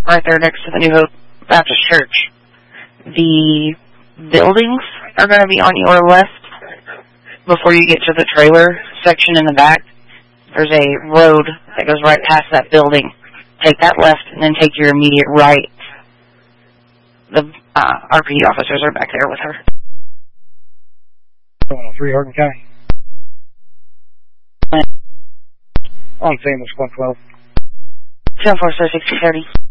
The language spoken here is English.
right there next to the New Hope Baptist Church. The buildings are going to be on your left before you get to the trailer section in the back. There's a road that goes right past that building. Take that left and then take your immediate right. The RPD officers are back there with her. 103 Hardin County. On scene was 112. 10-4, 6030.